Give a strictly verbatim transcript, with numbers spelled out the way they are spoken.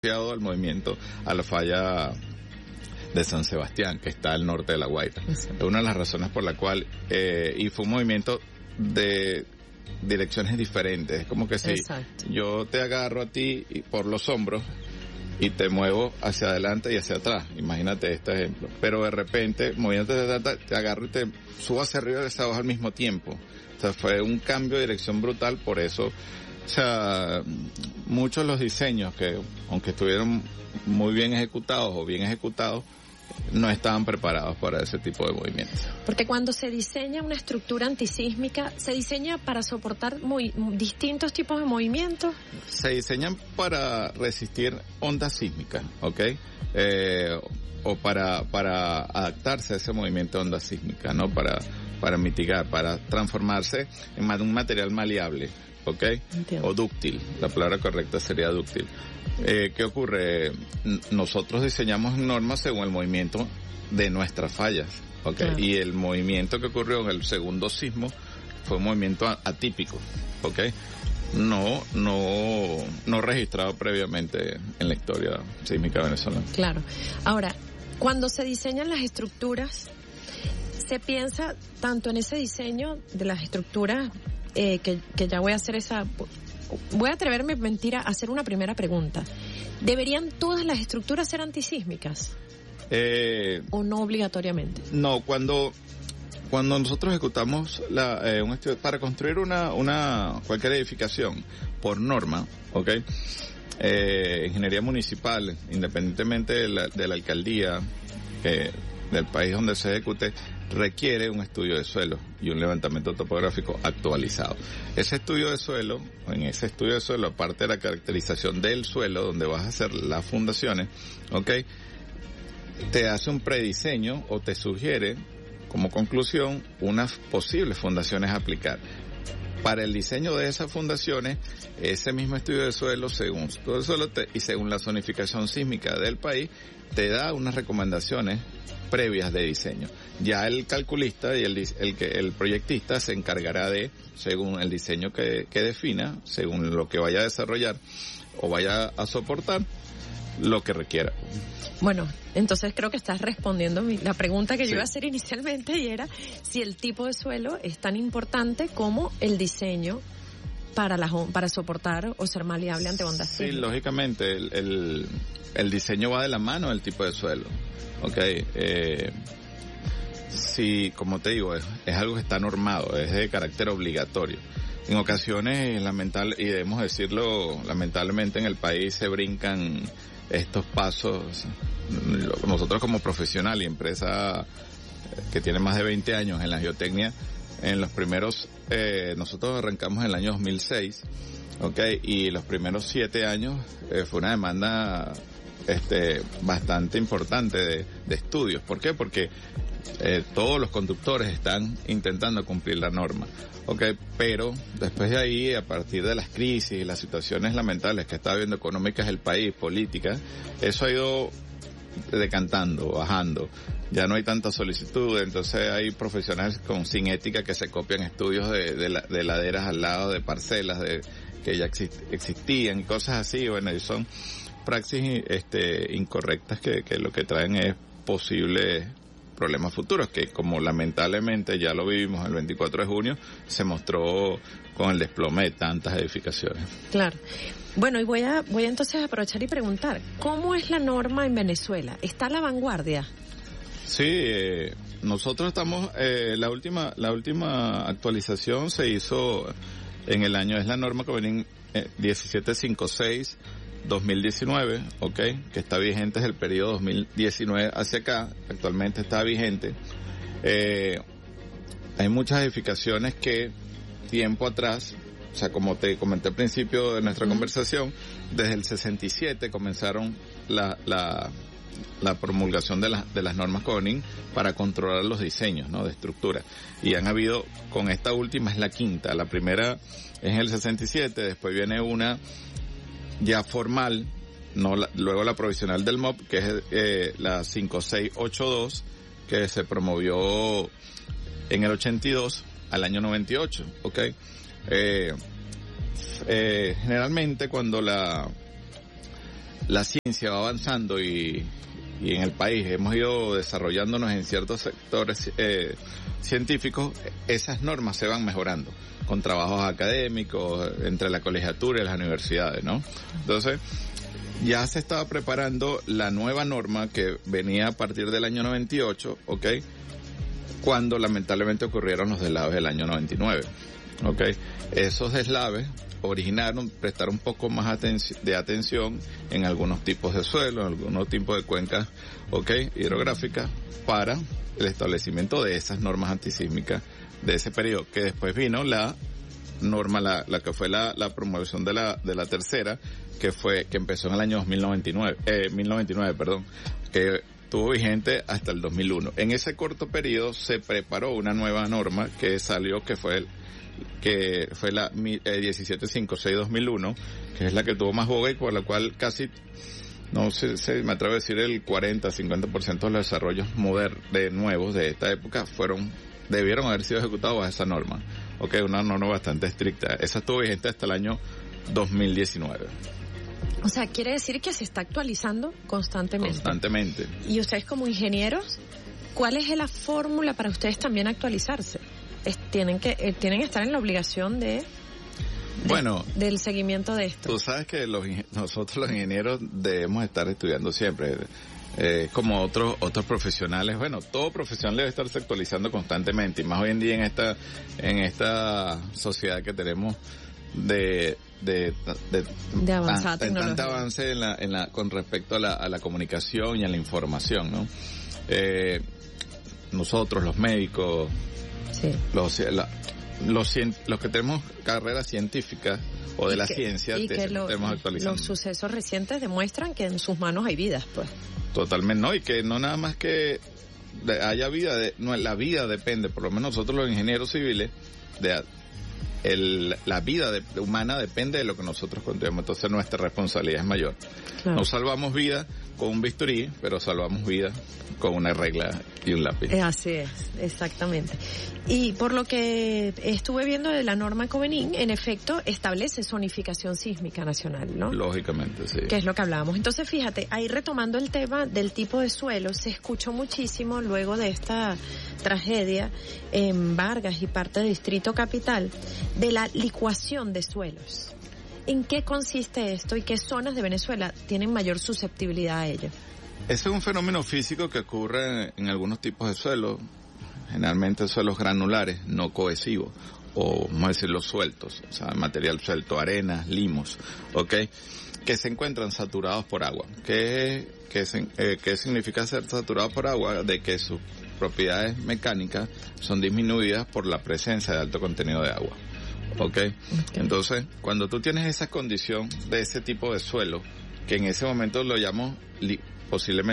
al movimiento a la falla de San Sebastián, que está al norte de La Guaira. Es una de las razones por la cual, eh, y fue un movimiento de direcciones diferentes. Es como que si Exacto. yo te agarro a ti por los hombros y te muevo hacia adelante y hacia atrás. Imagínate este ejemplo. Pero de repente, moviéndote, te agarro y te subo hacia arriba y hacia abajo al mismo tiempo. O sea, fue un cambio de dirección brutal, por eso, o sea, muchos de los diseños que, aunque estuvieron muy bien ejecutados o bien ejecutados, no estaban preparados para ese tipo de movimientos. Porque cuando se diseña una estructura antisísmica, ¿se diseña para soportar muy, distintos tipos de movimientos? Se diseñan para resistir ondas sísmicas, ¿ok? Eh, o para para adaptarse a ese movimiento de onda sísmica, ¿no? Para para mitigar, para transformarse en un material maleable, ¿ok? Entiendo. O dúctil, la palabra correcta sería dúctil. Eh, ¿Qué ocurre? Nosotros diseñamos normas según el movimiento de nuestras fallas, ¿ok? Claro. Y el movimiento que ocurrió en el segundo sismo fue un movimiento atípico, ¿ok? No, no, no registrado previamente en la historia sísmica venezolana. Claro. Ahora, cuando se diseñan las estructuras, se piensa tanto en ese diseño de las estructuras, eh, que, que ya voy a hacer esa... Voy a atreverme, mentira, a hacer una primera pregunta. ¿Deberían todas las estructuras ser antisísmicas? Eh, ¿O no obligatoriamente? No, cuando cuando nosotros ejecutamos la, eh, un estudio para construir una una cualquier edificación por norma, ¿ok? Eh, ingeniería municipal, independientemente de la, de la alcaldía, eh, del país donde se ejecute, requiere un estudio de suelo y un levantamiento topográfico actualizado. Ese estudio de suelo, en ese estudio de suelo, aparte de la caracterización del suelo donde vas a hacer las fundaciones, ¿ok? Te hace un prediseño o te sugiere, como conclusión, unas posibles fundaciones a aplicar. Para el diseño de esas fundaciones, ese mismo estudio de suelo, según todo el suelo te, y según la zonificación sísmica del país, te da unas recomendaciones previas de diseño. Ya el calculista y el, el que el proyectista se encargará de, según el diseño que, que defina, según lo que vaya a desarrollar o vaya a soportar, lo que requiera. Bueno, entonces creo que estás respondiendo mi, la pregunta que sí. yo iba a hacer inicialmente, y era si el tipo de suelo es tan importante como el diseño para las para soportar o ser maleable ante ondas sísmicas. Sí, lógicamente, el, el, el diseño va de la mano del tipo de suelo. Ok, eh, sí, como te digo, es, es algo que está normado, es de carácter obligatorio. En ocasiones, lamentable, y debemos decirlo, lamentablemente en el país se brincan estos pasos. Nosotros como profesional y empresa que tiene más de veinte años en la geotecnia, en los primeros, eh, nosotros arrancamos en el año dos mil seis, okay, y los primeros siete años eh, fue una demanda este bastante importante de, de estudios. ¿Por qué? Porque eh, todos los conductores están intentando cumplir la norma, okay, pero después de ahí, a partir de las crisis y las situaciones lamentables que está viviendo económicas el país, políticas, eso ha ido decantando, bajando. Ya no hay tanta solicitud, entonces hay profesionales con sin ética que se copian estudios de, de, la, de laderas al lado de parcelas de que ya exist, existían y cosas así. Bueno, y son praxis este, incorrectas que, que lo que traen es posibles problemas futuros, que como lamentablemente ya lo vivimos el veinticuatro de junio, se mostró con el desplome de tantas edificaciones. Claro. Bueno, y voy a voy a entonces aprovechar y preguntar, ¿cómo es la norma en Venezuela? ¿Está a la vanguardia? Sí, eh, nosotros estamos, eh, la última la última actualización se hizo en el año, es la norma que viene en diecisiete cincuenta y seis dos mil diecinueve, ok, que está vigente desde el periodo dos mil diecinueve hacia acá, actualmente está vigente. Eh, hay muchas edificaciones que tiempo atrás, o sea, como te comenté al principio de nuestra uh-huh. conversación, desde el sesenta y siete comenzaron la la la promulgación de las de las normas CONIN para controlar los diseños, ¿no?, de estructura. Y han habido, con esta última es la quinta, la primera es en el sesenta y siete, después viene una ya formal, no la, luego la provisional del M O P, que es eh, la cinco seis ocho dos, que se promovió en el ochenta y dos al año noventa y ocho, ¿ok? Eh, eh, generalmente cuando la la ciencia va avanzando y, y en el país hemos ido desarrollándonos en ciertos sectores eh, científicos, esas normas se van mejorando con trabajos académicos entre la colegiatura y las universidades, ¿no? Entonces, ya se estaba preparando la nueva norma que venía a partir del año noventa y ocho, ¿ok? Cuando lamentablemente ocurrieron los deslaves del año noventa y nueve, ¿ok? Esos deslaves originaron prestar un poco más aten- de atención en algunos tipos de suelo, en algunos tipos de cuencas, ¿ok? Hidrográficas, para el establecimiento de esas normas antisísmicas de ese periodo, que después vino la norma, la, la que fue la, la promoción de la, de la tercera, que fue, que empezó en el año dos mil noventa y nueve, eh, mil noventa y nueve, perdón, que estuvo vigente hasta el dos mil uno. En ese corto periodo se preparó una nueva norma que salió, que fue el, que fue la eh, diecisiete cincuenta y seis dos mil uno, que es la que tuvo más boga y por la cual casi, no sé, se me atrevo a decir, el cuarenta a cincuenta por ciento de los desarrollos modernos, de nuevos de esta época, fueron, debieron haber sido ejecutados bajo esa norma. Ok, una norma bastante estricta. Esa estuvo vigente hasta el año dos mil diecinueve. O sea, quiere decir que se está actualizando constantemente. Constantemente. Y ustedes como ingenieros, ¿cuál es la fórmula para ustedes también actualizarse? Es, tienen que eh, tienen que estar en la obligación de, de bueno, del seguimiento de esto. Tú sabes que los, nosotros los ingenieros debemos estar estudiando siempre. Eh, como otros otros profesionales, bueno, todo profesional debe estarse actualizando constantemente, y más hoy en día en esta en esta sociedad que tenemos de de de, de avanzada tan, tecnología, tanta avance en la en la con respecto a la a la comunicación y a la información, ¿no? Eh, nosotros los médicos, sí. los la, los los que tenemos carreras científicas o de y la que, ciencia, y te, que lo, tenemos actualizando. Los sucesos recientes demuestran que en sus manos hay vidas, pues. Totalmente, no, y que no nada más que haya vida, de, no, la vida depende, por lo menos nosotros los ingenieros civiles, de el, la vida de, humana depende de lo que nosotros contemos, entonces nuestra responsabilidad es mayor. Claro. No salvamos vida con un bisturí, pero salvamos vida con una regla y un lápiz. Así es, exactamente. Y por lo que estuve viendo de la norma Covenin, en efecto establece zonificación sísmica nacional, ¿no? Lógicamente, sí. Que es lo que hablábamos. Entonces, fíjate, ahí retomando el tema del tipo de suelo, se escuchó muchísimo luego de esta tragedia en Vargas y parte del Distrito Capital, de la licuación de suelos. ¿En qué consiste esto y qué zonas de Venezuela tienen mayor susceptibilidad a ello? Ese es un fenómeno físico que ocurre en algunos tipos de suelos, generalmente suelos granulares, no cohesivos, o vamos a decirlo sueltos, o sea, material suelto, arenas, limos, ¿ok? Que se encuentran saturados por agua. ¿Qué, qué, eh, ¿Qué significa ser saturados por agua? De que sus propiedades mecánicas son disminuidas por la presencia de alto contenido de agua. Okay. ok, entonces cuando tú tienes esa condición de ese tipo de suelo, que en ese momento lo llamo li- posiblemente